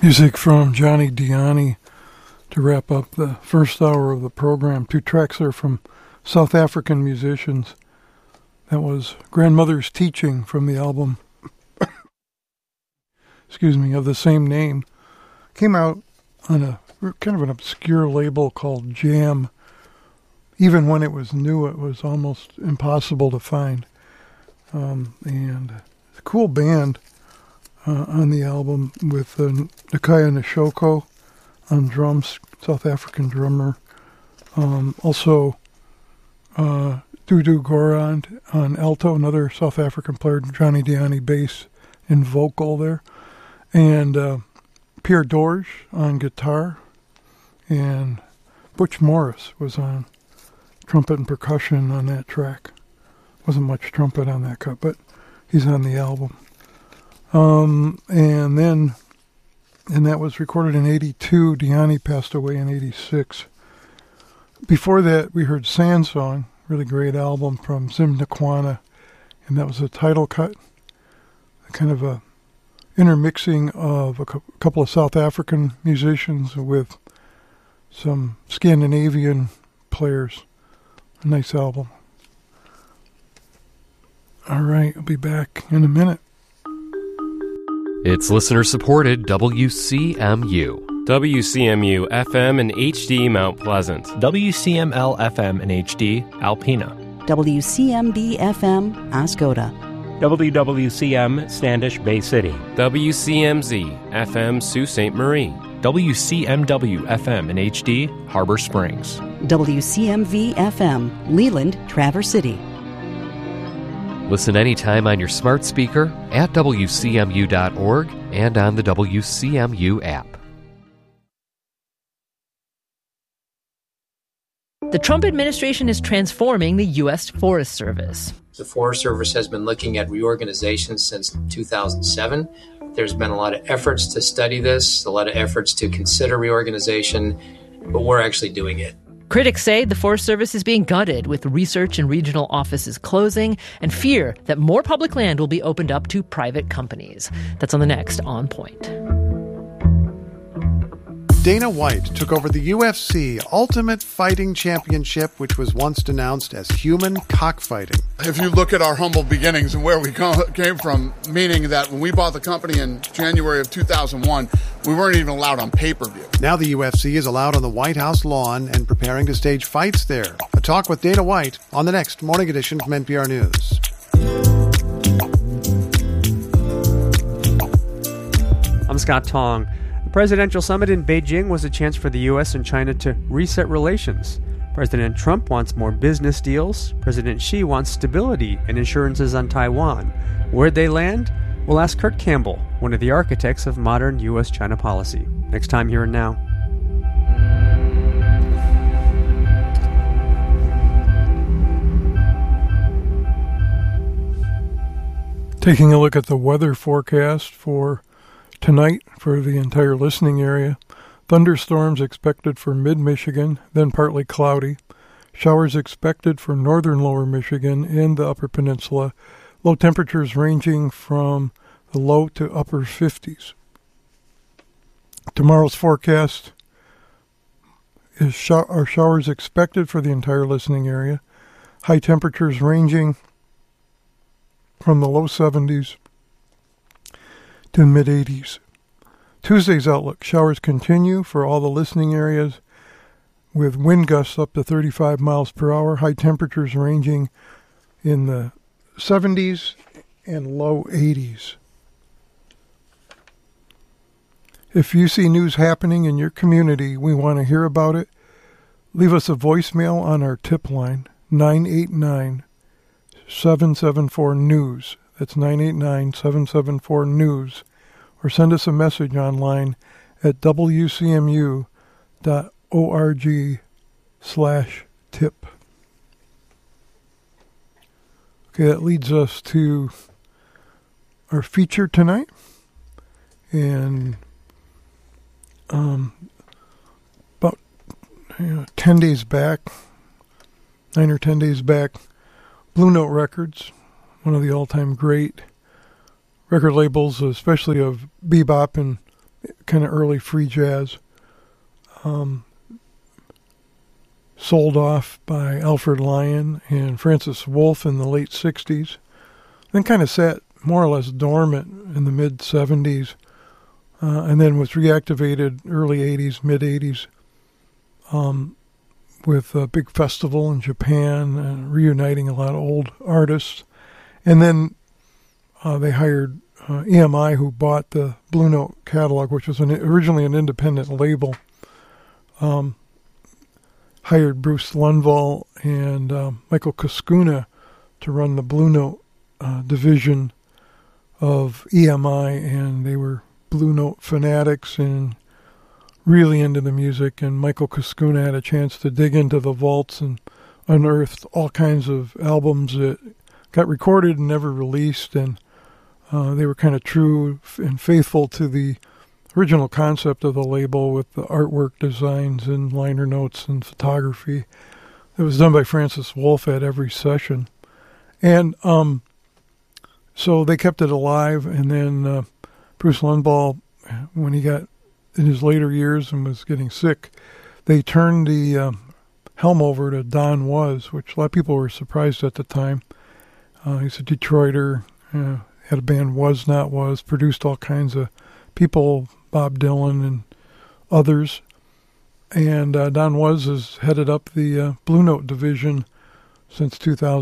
Music from Johnny Diani to wrap up the first hour of the program. Two tracks are from South African musicians. That was Grandmother's Teaching from the album of the same name. Came out on a kind of an obscure label called Jam. Even when it was new, it was almost impossible to find. And a cool band on the album with Nakaya Nishoko on drums, South African drummer. Also, Dudu Gorand on alto, another South African player, Johnny Diani bass and vocal there. And Pierre Dorge on guitar. And Butch Morris was on trumpet and percussion on that track. Wasn't much trumpet on that cut, but he's on the album. And that was recorded in 82. Diani passed away in 86. Before that, we heard Sand Song, really great album from Zim Nakwana, and that was a title cut, kind of a intermixing of a couple of South African musicians with some Scandinavian players. A nice album. All right, I'll be back in a minute. It's listener-supported WCMU. WCMU FM and HD Mount Pleasant. WCML FM and HD Alpena. WCMB FM Ascota. WWCM Standish Bay City. WCMZ FM Sault Ste. Marie. WCMW FM and HD Harbor Springs. WCMV FM Leland, Traverse City. Listen anytime on your smart speaker, at WCMU.org, and on the WCMU app. The Trump administration is transforming the U.S. Forest Service. The Forest Service has been looking at reorganization since 2007. There's been a lot of efforts to study this, a lot of efforts to consider reorganization, but we're actually doing it. Critics say the Forest Service is being gutted, with research and regional offices closing, and fear that more public land will be opened up to private companies. That's on the next On Point. Dana White took over the UFC Ultimate Fighting Championship, which was once denounced as human cockfighting. If you look at our humble beginnings and where we came from, meaning that when we bought the company in January of 2001, we weren't even allowed on pay-per-view. Now the UFC is allowed on the White House lawn and preparing to stage fights there. A talk with Dana White on the next Morning Edition from NPR News. I'm Scott Tong. The presidential summit in Beijing was a chance for the U.S. and China to reset relations. President Trump wants more business deals. President Xi wants stability and assurances on Taiwan. Where'd they land? We'll ask Kurt Campbell, one of the architects of modern U.S.-China policy. Next time, Here and Now. Taking a look at the weather forecast for tonight for the entire listening area. Thunderstorms expected for mid-Michigan, then partly cloudy. Showers expected for northern lower Michigan and the upper peninsula. Low temperatures ranging from the low to upper 50s. Tomorrow's forecast is showers expected for the entire listening area. High temperatures ranging from the low 70s to mid-80s. Tuesday's outlook, showers continue for all the listening areas with wind gusts up to 35 miles per hour, high temperatures ranging in the 70s and low 80s. If you see news happening in your community, we want to hear about it. Leave us a voicemail on our tip line, 989-774-NEWS. That's 989-774-NEWS. Or send us a message online at wcmu.org/tip. Okay, that leads us to our feature tonight. And about 10 days back, 9 or 10 days back, Blue Note Records, one of the all-time great record labels, especially of bebop and kind of early free jazz. Sold off by Alfred Lyon and Francis Wolff in the late 60s. Then kind of sat more or less dormant in the mid-70s, and then was reactivated early 80s, mid-80s, with a big festival in Japan, reuniting a lot of old artists. And then they hired EMI, who bought the Blue Note catalog, which was originally an independent label. Hired Bruce Lundvall and Michael Kuskuna to run the Blue Note division of EMI, and they were Blue Note fanatics and really into the music. And Michael Kuskuna had a chance to dig into the vaults and unearthed all kinds of albums that got recorded and never released, and they were kind of true and faithful to the original concept of the label, with the artwork designs and liner notes and photography. It was done by Francis Wolff at every session. And so they kept it alive, and then Bruce Lundvall, when he got in his later years and was getting sick, they turned the helm over to Don Was, which a lot of people were surprised at the time. He's a Detroiter, had a band Was Not Was, produced all kinds of people, Bob Dylan and others. And Don Was has headed up the Blue Note division since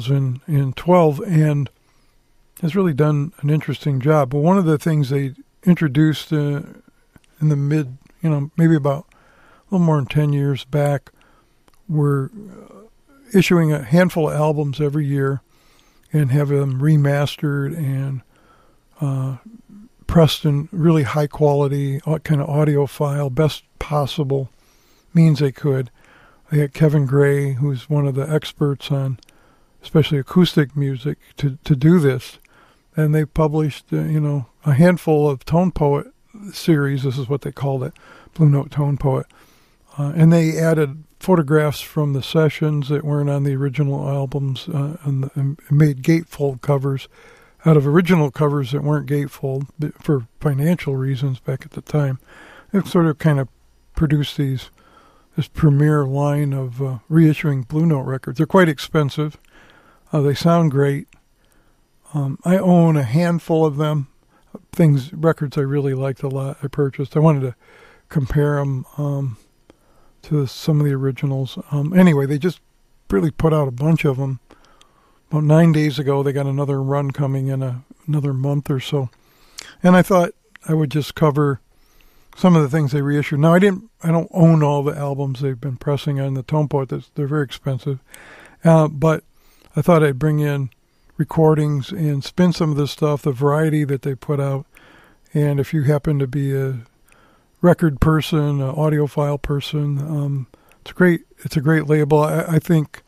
2012 and has really done an interesting job. But one of the things they introduced in the mid, maybe about a little more than 10 years back, were issuing a handful of albums every year and have them remastered and pressed in really high quality kind of audiophile, best possible means they could. They had Kevin Gray, who's one of the experts on especially acoustic music, to do this. And they published, a handful of Tone Poet series. This is what they called it, Blue Note Tone Poet. And they added photographs from the sessions that weren't on the original albums and made gatefold covers out of original covers that weren't gatefold for financial reasons back at the time. It sort of kind of produced this premier line of reissuing Blue Note records. They're quite expensive. They sound great. I own a handful of them, records I really liked a lot. I purchased. I wanted to compare them to some of the originals. Anyway, they just really put out a bunch of them. About 9 days ago, they got another run coming in another month or so. And I thought I would just cover some of the things they reissued. Now, I don't own all the albums they've been pressing on the Tone Poet. They're very expensive. But I thought I'd bring in recordings and spin some of this stuff, the variety that they put out. And if you happen to be a record person, an audiophile person, it's a great label. I think,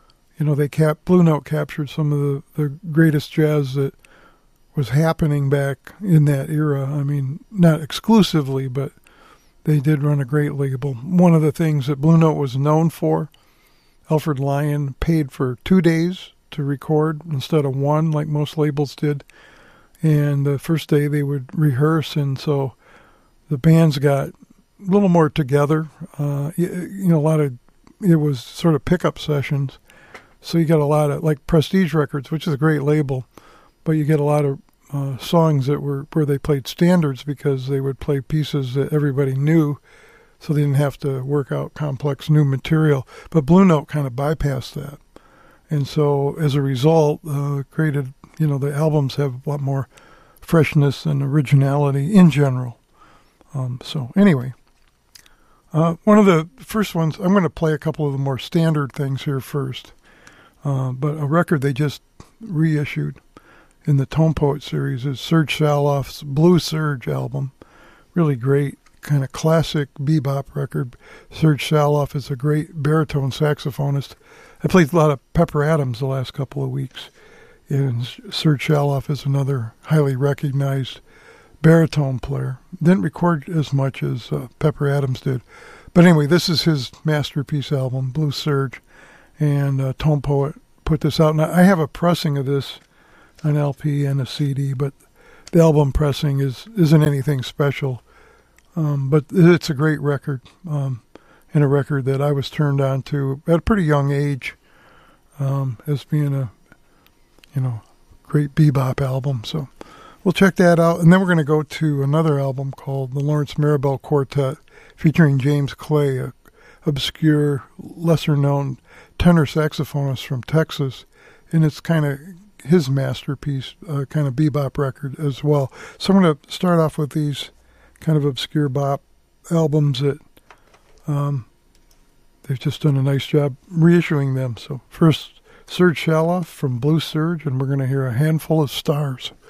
Blue Note captured some of the greatest jazz that was happening back in that era. I mean, not exclusively, but they did run a great label. One of the things that Blue Note was known for, Alfred Lyon paid for 2 days to record instead of one, like most labels did. And the first day they would rehearse, and so the bands got a little more together. It was sort of pickup sessions. So you got a lot of, like Prestige Records, which is a great label, but you get a lot of songs that were where they played standards because they would play pieces that everybody knew, so they didn't have to work out complex new material. But Blue Note kind of bypassed that. And so as a result, created, the albums have a lot more freshness and originality in general. So anyway, one of the first ones, I'm going to play a couple of the more standard things here first. But a record they just reissued in the Tone Poet series is Serge Saloff's Blue Serge album. Really great, kind of classic bebop record. Serge Saloff is a great baritone saxophonist. I played a lot of Pepper Adams the last couple of weeks, and Serge Saloff is another highly recognized baritone player. Didn't record as much as Pepper Adams did. But anyway, this is his masterpiece album, Blue Serge. And Tone Poet put this out. Now, I have a pressing of this, an LP and a CD, but the album pressing isn't anything special. But it's a great record, and a record that I was turned on to at a pretty young age, as being a, great bebop album. So we'll check that out. And then we're going to go to another album called the Lawrence Marabelle Quartet, featuring James Clay, a obscure, lesser-known tenor saxophonist from Texas. And it's kind of his masterpiece, kind of bebop record as well. So I'm going to start off with these kind of obscure bop albums that they've just done a nice job reissuing them. So first, Serge Shaloff from Blue Serge, and we're going to hear A Handful of Stars.